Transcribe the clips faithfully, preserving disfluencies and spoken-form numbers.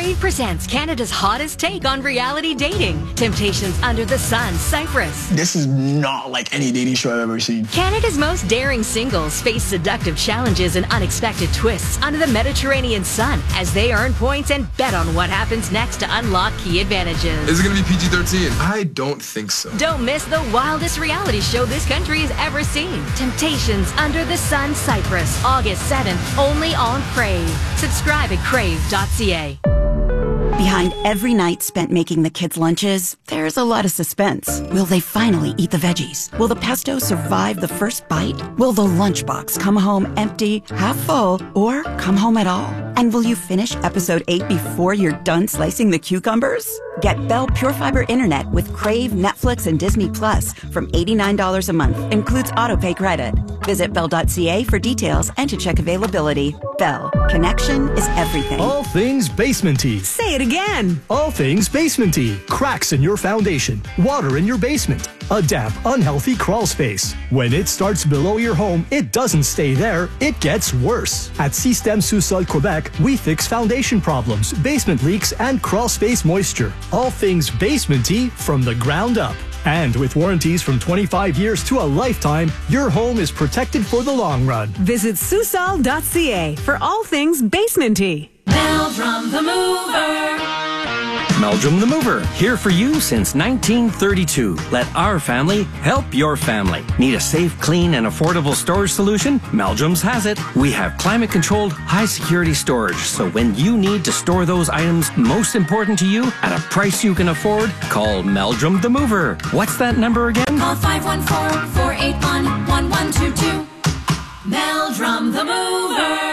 Crave presents Canada's hottest take on reality dating. Temptations Under the Sun, Cyprus. This is not like any dating show I've ever seen. Canada's most daring singles face seductive challenges and unexpected twists under the Mediterranean sun as they earn points and bet on what happens next to unlock key advantages. Is it going to be P G thirteen? I don't think so. Don't miss the wildest reality show this country has ever seen. Temptations Under the Sun, Cyprus, August seventh, only on Crave. Subscribe at crave dot c a. Behind every night spent making the kids' lunches, there's a lot of suspense. Will they finally eat the veggies? Will the pesto survive the first bite? Will the lunchbox come home empty, half full, or come home at all? And will you finish episode eight before you're done slicing the cucumbers? Get Bell Pure Fiber Internet with Crave, Netflix, and Disney Plus from eighty-nine dollars a month. Includes autopay credit. Visit bell dot c a for details and to check availability. Bell. Connection is everything. All things basement-y. Say it again. All things basement-y. Cracks in your foundation. Water in your basement. A damp, unhealthy crawl space. When it starts below your home, it doesn't stay there. It gets worse. At Système Sous-Sol Quebec, we fix foundation problems, basement leaks, and crawl space moisture. All things basement-y from the ground up. And with warranties from twenty-five years to a lifetime, your home is protected for the long run. Visit Susol dot c a for all things basement-y. Meldrum the Mover. Meldrum the Mover, here for you since nineteen thirty-two. Let our family help your family. Need a safe, clean, and affordable storage solution? Meldrum's has it. We have climate-controlled, high-security storage, so when you need to store those items most important to you at a price you can afford, call Meldrum the Mover. What's that number again? Call five one four, four eight one, one one two two. Meldrum the Mover.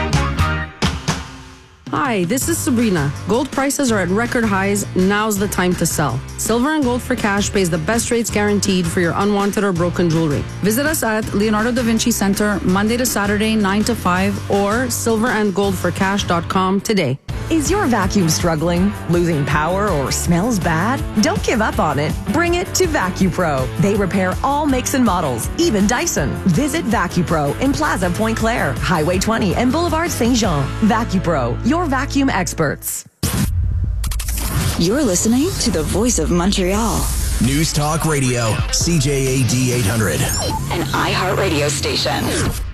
Hi, this is Sabrina. Gold prices are at record highs. Now's the time to sell. Silver and Gold for Cash pays the best rates guaranteed for your unwanted or broken jewelry. Visit us at Leonardo da Vinci Center Monday to Saturday, nine to five, or silver and gold for cash dot com today. Is your vacuum struggling, losing power, or smells bad? Don't give up on it. Bring it to VacuPro. They repair all makes and models, even Dyson. Visit VacuPro in Plaza Pointe Claire, Highway twenty, and Boulevard Saint Jean. VacuPro, your vacuum experts. You're listening to the Voice of Montreal. News Talk Radio, C J A D eight hundred. An iHeartRadio station.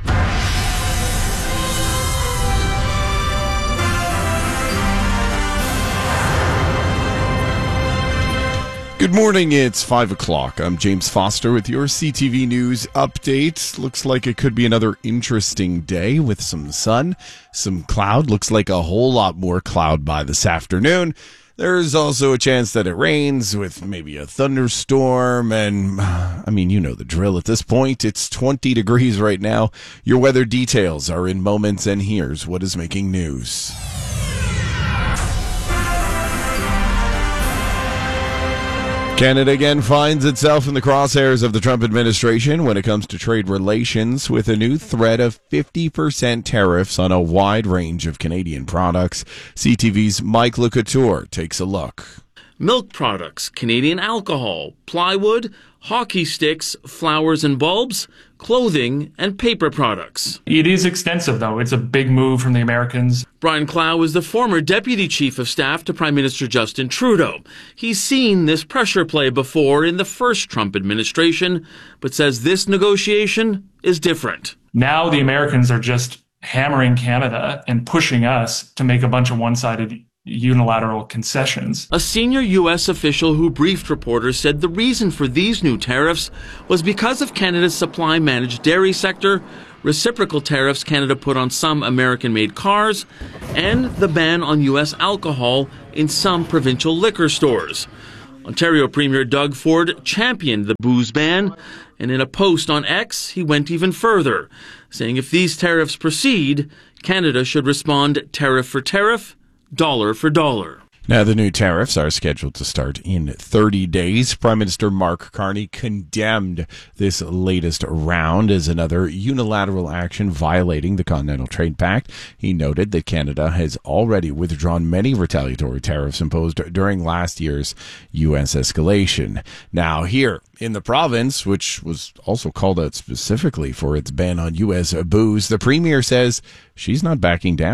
Good morning, it's five o'clock. I'm James Foster with your C T V News update. Looks like it could be another interesting day with some sun, some cloud. Looks like a whole lot more cloud by this afternoon. There's also a chance that it rains with maybe a thunderstorm. And, I mean, you know the drill at this point. It's twenty degrees right now. Your weather details are in moments, and here's what is making news. Canada again finds itself in the crosshairs of the Trump administration when it comes to trade relations, with a new threat of fifty percent tariffs on a wide range of Canadian products. C T V's Mike LeCouture takes a look. Milk products, Canadian alcohol, plywood, hockey sticks, flowers and bulbs, clothing, and paper products. It is extensive, though. It's a big move from the Americans. Brian Clow is the former Deputy Chief of Staff to Prime Minister Justin Trudeau. He's seen this pressure play before in the first Trump administration, but says this negotiation is different. Now the Americans are just hammering Canada and pushing us to make a bunch of one-sided unilateral concessions. A senior U S official who briefed reporters said the reason for these new tariffs was because of Canada's supply-managed dairy sector, reciprocal tariffs Canada put on some American-made cars, and the ban on U S alcohol in some provincial liquor stores. Ontario Premier Doug Ford championed the booze ban, and in a post on X, he went even further, saying if these tariffs proceed, Canada should respond tariff for tariff, dollar for dollar. Now, the new tariffs are scheduled to start in thirty days. Prime Minister Mark Carney condemned this latest round as another unilateral action violating the Continental Trade Pact. He noted that Canada has already withdrawn many retaliatory tariffs imposed during last year's U S escalation. Now, here in the province, which was also called out specifically for its ban on U S booze, the Premier says she's not backing down.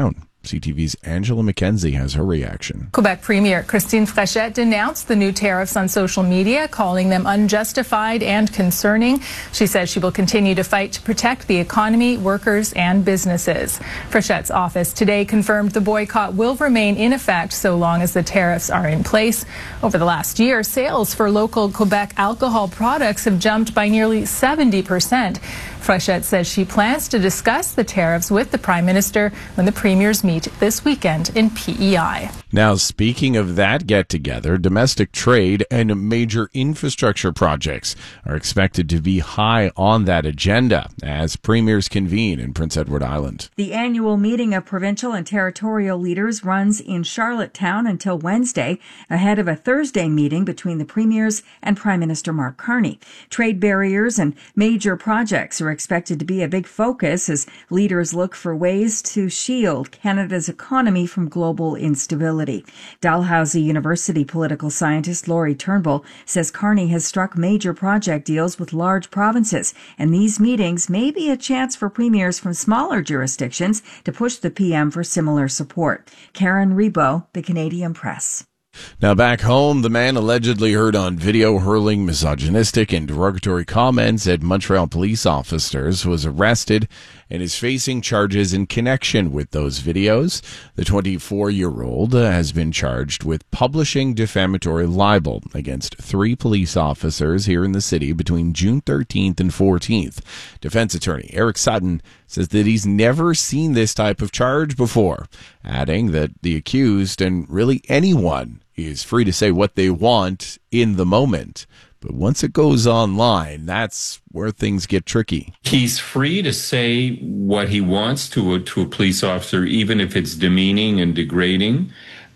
C T V's Angela McKenzie has her reaction. Quebec Premier Christine Frechette denounced the new tariffs on social media, calling them unjustified and concerning. She says she will continue to fight to protect the economy, workers, and businesses. Frechette's office today confirmed the boycott will remain in effect so long as the tariffs are in place. Over the last year, sales for local Quebec alcohol products have jumped by nearly seventy percent. Frechette says she plans to discuss the tariffs with the Prime Minister when the premiers meet this weekend in P E I. Now, speaking of that get-together, domestic trade and major infrastructure projects are expected to be high on that agenda as premiers convene in Prince Edward Island. The annual meeting of provincial and territorial leaders runs in Charlottetown until Wednesday, ahead of a Thursday meeting between the premiers and Prime Minister Mark Carney. Trade barriers and major projects are expected to be a big focus as leaders look for ways to shield Canada's economy from global instability. Dalhousie University political scientist Laurie Turnbull says Carney has struck major project deals with large provinces, and these meetings may be a chance for premiers from smaller jurisdictions to push the P M for similar support. Karen Rebo, The Canadian Press. Now back home, the man allegedly heard on video hurling misogynistic and derogatory comments at Montreal police officers was arrested and is facing charges in connection with those videos. The twenty-four-year-old has been charged with publishing defamatory libel against three police officers here in the city between June thirteenth and fourteenth. Defense attorney Eric Sutton says that he's never seen this type of charge before, adding that the accused, and really anyone, is free to say what they want in the moment. But once it goes online, that's where things get tricky. He's free to say what he wants to a, to a police officer, even if it's demeaning and degrading.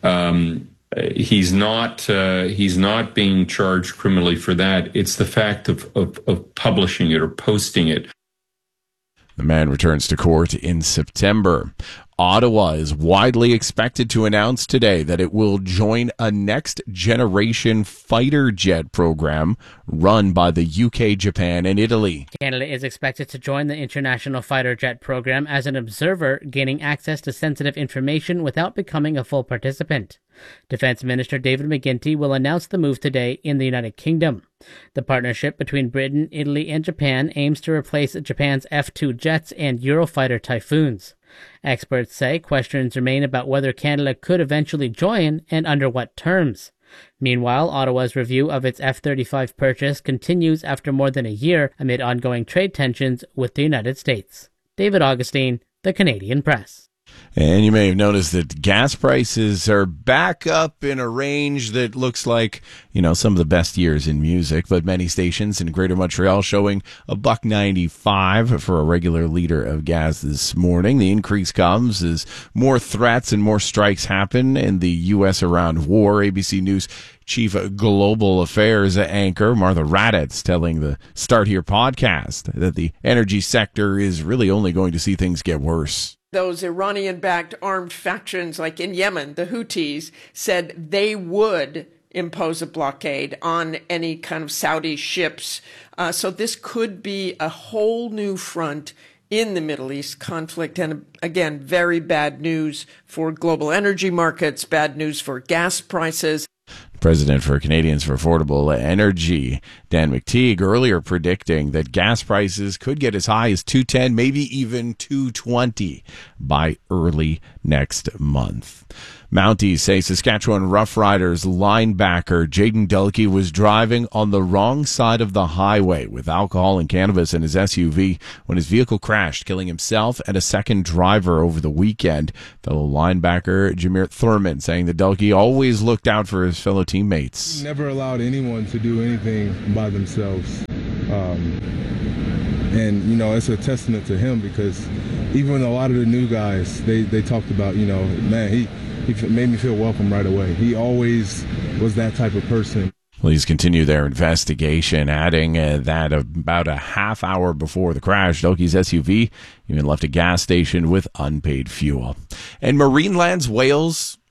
Um, he's not uh, he's not being charged criminally for that. It's the fact of, of, of publishing it or posting it. The man returns to court in September. Ottawa is widely expected to announce today that it will join a next-generation fighter jet program run by the U K, Japan, and Italy. Canada is expected to join the International Fighter Jet program as an observer, gaining access to sensitive information without becoming a full participant. Defense Minister David McGuinty will announce the move today in the United Kingdom. The partnership between Britain, Italy, and Japan aims to replace Japan's F two jets and Eurofighter Typhoons. Experts say questions remain about whether Canada could eventually join and under what terms. Meanwhile, Ottawa's review of its F thirty-five purchase continues after more than a year amid ongoing trade tensions with the United States. David Augustine, The Canadian Press. And you may have noticed that gas prices are back up in a range that looks like, you know, some of the best years in music, but many stations in Greater Montreal showing a buck ninety-five for a regular liter of gas this morning. The increase comes as more threats and more strikes happen in the U S around war. A B C News Chief Global Affairs anchor Martha Raddatz telling the Start Here podcast that the energy sector is really only going to see things get worse. Those Iranian-backed armed factions like in Yemen, the Houthis, said they would impose a blockade on any kind of Saudi ships. Uh, so this could be a whole new front in the Middle East conflict. And again, very bad news for global energy markets, bad news for gas prices. President for Canadians for Affordable Energy, Dan McTeague, earlier predicting that gas prices could get as high as two ten, maybe even two twenty by early next month. Mounties say Saskatchewan Roughriders linebacker Jaden Delkey was driving on the wrong side of the highway with alcohol and cannabis in his S U V when his vehicle crashed, killing himself and a second driver over the weekend. Fellow linebacker Jameer Thurman saying that Delkey always looked out for his fellow teammates. Never allowed anyone to do anything by themselves. Um, and, you know, it's a testament to him because even a lot of the new guys, they, they talked about, you know, man, he, he made me feel welcome right away. He always was that type of person. Police continue their investigation, adding uh, that about a half hour before the crash, Delkey's S U V even left a gas station with unpaid fuel. And Marineland's whales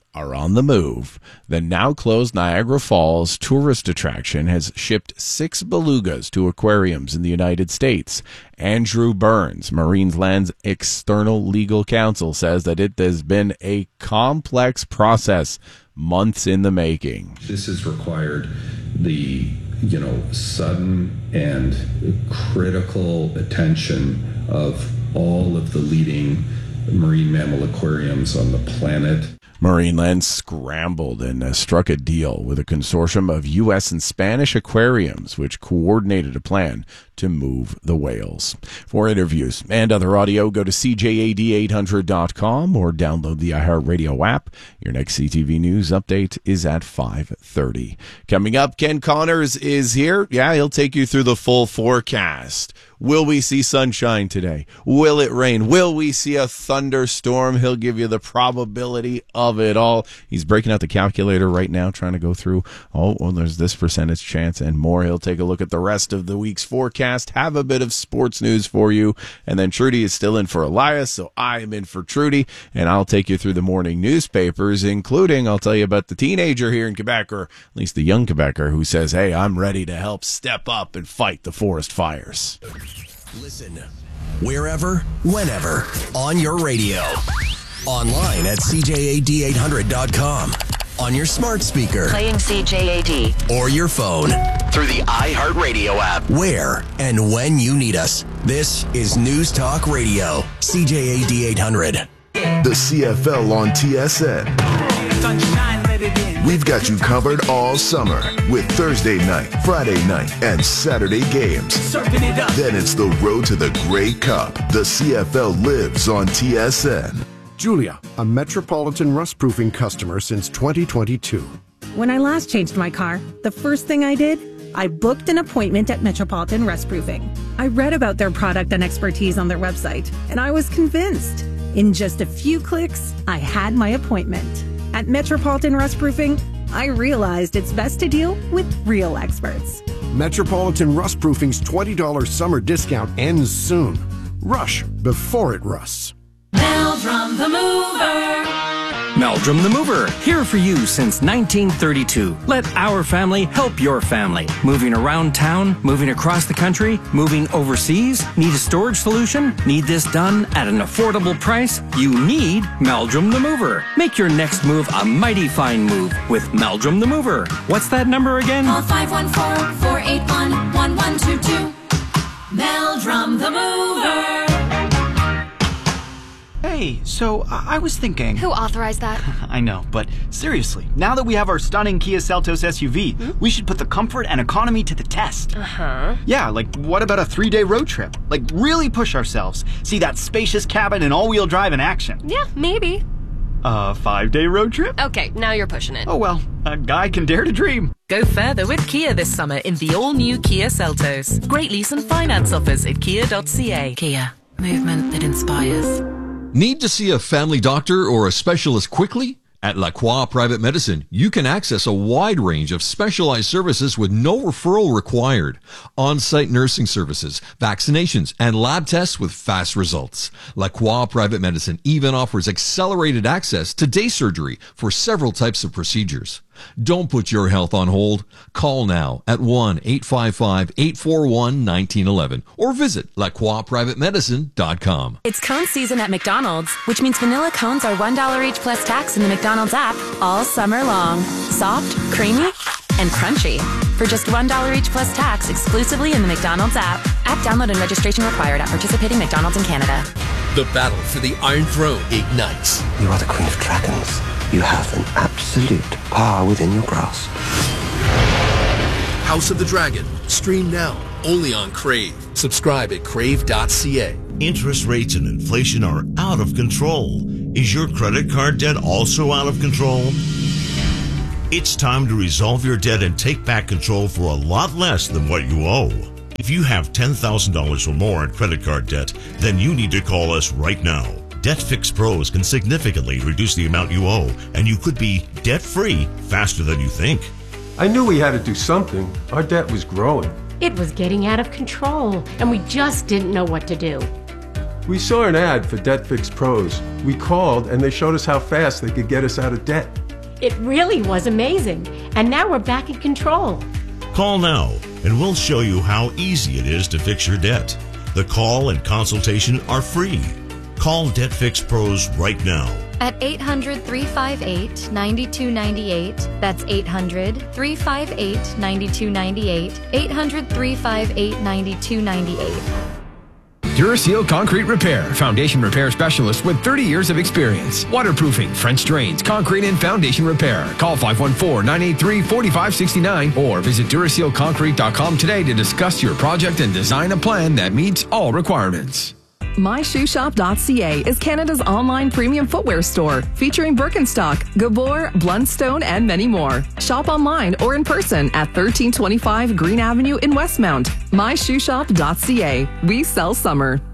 are on the move. The now-closed Niagara Falls tourist attraction has shipped six belugas to aquariums in the United States. Andrew Burns, Marineland's external legal counsel, says that it has been a complex process, months in the making. This has required the, you know, sudden and critical attention of all of the leading marine mammal aquariums on the planet. Marineland scrambled and uh, struck a deal with a consortium of U S and Spanish aquariums, which coordinated a plan to move the whales. For interviews and other audio, go to C J A D eight hundred dot com or download the iHeartRadio app. Your next C T V News update is at five thirty. Coming up, Ken Connors is here. Yeah, he'll take you through the full forecast. Will we see sunshine today? Will it rain? Will we see a thunderstorm? He'll give you the probability of it all. He's breaking out the calculator right now, trying to go through, oh, well, there's this percentage chance and more. He'll take a look at the rest of the week's forecast, have a bit of sports news for you, and then Trudy is still in for Elias, so I am in for Trudy, and I'll take you through the morning newspapers, including, I'll tell you about the teenager here in Quebec, or at least the young Quebecer, who says, hey, I'm ready to help step up and fight the forest fires. Listen wherever, whenever, on your radio. Online at C J A D eight hundred dot com. On your smart speaker. Playing C J A D. Or your phone. Through the iHeartRadio app. Where and when you need us. This is News Talk Radio. C J A D eight hundred. The C F L on T S N. We've got you covered all summer with Thursday night, Friday night, and Saturday games. Then it's the road to the Grey Cup. The C F L lives on T S N. Julia, a Metropolitan rust-proofing customer since twenty twenty-two. When I last changed my car, the first thing I did, I booked an appointment at Metropolitan Rust-Proofing. I read about their product and expertise on their website, and I was convinced. In just a few clicks, I had my appointment. At Metropolitan Rust-Proofing, I realized it's best to deal with real experts. Metropolitan Rust-Proofing's twenty dollars summer discount ends soon. Rush before it rusts. Meldrum the Mover. Meldrum the Mover, here for you since nineteen thirty-two. Let our family help your family. Moving around town, moving across the country, moving overseas. Need a storage solution? Need this done at an affordable price? You need Meldrum the Mover. Make your next move a mighty fine move with Meldrum the Mover. What's that number again? Call five one four, four eight one, one one two two. Meldrum the Mover. Hey, so I was thinking... Who authorized that? I know, but seriously, now that we have our stunning Kia Seltos S U V, hmm? we should put the comfort and economy to the test. Uh-huh. Yeah, like what about a three-day road trip? Like really push ourselves. See that spacious cabin and all-wheel drive in action. Yeah, maybe. A five-day road trip? Okay, now you're pushing it. Oh well, a guy can dare to dream. Go further with Kia this summer in the all-new Kia Seltos. Great lease and finance offers at kia dot c a. Kia, movement that inspires. Need to see a family doctor or a specialist quickly? At La Croix Private Medicine, you can access a wide range of specialized services with no referral required. On-site nursing services, vaccinations, and lab tests with fast results. La Croix Private Medicine even offers accelerated access to day surgery for several types of procedures. Don't put your health on hold. Call now at one eight five five, eight four one, one nine one one or visit la croix private medicine dot com. It's cone season at McDonald's, which means vanilla cones are one dollar each plus tax in the McDonald's app all summer long. Soft, creamy, and crunchy. For just one dollar each plus tax exclusively in the McDonald's app. App download and registration required at participating McDonald's in Canada. The battle for the Iron Throne ignites. You are the Queen of Dragons. You have an absolute power within your grasp. House of the Dragon. Stream now. Only on Crave. Subscribe at crave dot c a. Interest rates and inflation are out of control. Is your credit card debt also out of control? It's time to resolve your debt and take back control for a lot less than what you owe. If you have ten thousand dollars or more in credit card debt, then you need to call us right now. Debt Fix Pros can significantly reduce the amount you owe, and you could be debt-free faster than you think. I knew we had to do something. Our debt was growing. It was getting out of control, and we just didn't know what to do. We saw an ad for Debt Fix Pros. We called and they showed us how fast they could get us out of debt. It really was amazing. And now we're back in control. Call now and we'll show you how easy it is to fix your debt. The call and consultation are free. Call Debt Fix Pros right now. At eight hundred, three five eight, nine two nine eight. That's eight hundred, three five eight, nine two nine eight. eight hundred, three five eight, nine two nine eight. Duraseal Concrete Repair, foundation repair specialist with thirty years of experience. Waterproofing, French drains, concrete and foundation repair. Call five one four, nine eight three, four five six nine or visit Duraseal Concrete dot com today to discuss your project and design a plan that meets all requirements. my shoe shop dot c a is Canada's online premium footwear store, featuring Birkenstock, Gabor, Blundstone, and many more. Shop online or in person at thirteen twenty-five Green Avenue in Westmount. my shoe shop dot c a. We sell summer.